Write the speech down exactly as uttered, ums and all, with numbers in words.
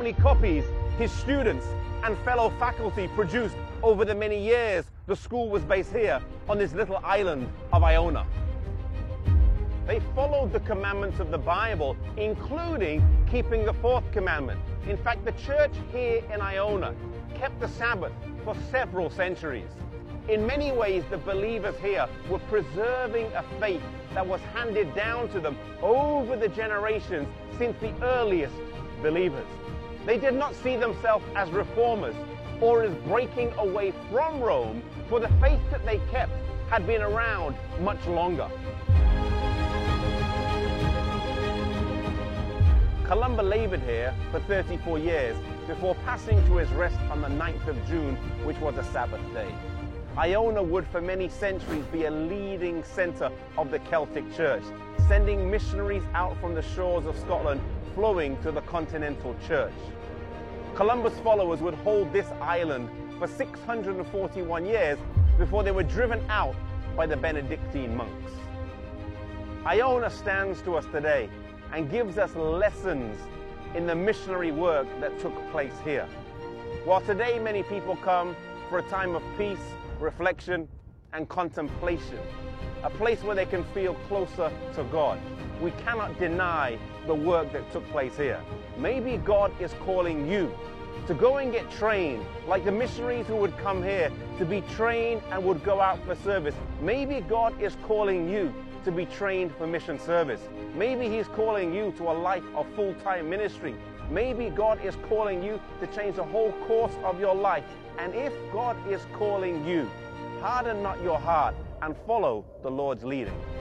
many copies his students and fellow faculty produced over the many years the school was based here on this little island of Iona. They followed the commandments of the Bible, including keeping the fourth commandment. In fact, the church here in Iona kept the Sabbath for several centuries. In many ways, the believers here were preserving a faith that was handed down to them over the generations since the earliest believers. They did not see themselves as reformers or as breaking away from Rome, for the faith that they kept had been around much longer. Columba labored here for thirty-four years before passing to his rest on the ninth of June, which was a Sabbath day. Iona would for many centuries be a leading centre of the Celtic Church, sending missionaries out from the shores of Scotland, flowing to the continental church. Columbus' followers would hold this island for six hundred forty-one years before they were driven out by the Benedictine monks. Iona stands to us today and gives us lessons in the missionary work that took place here. While today many people come for a time of peace, reflection, and contemplation, a place where they can feel closer to God, we cannot deny the work that took place here. Maybe God is calling you to go and get trained, like the missionaries who would come here to be trained and would go out for service. Maybe God is calling you to be trained for mission service. Maybe He's calling you to a life of full-time ministry. Maybe God is calling you to change the whole course of your life. And if God is calling you, harden not your heart and follow the Lord's leading.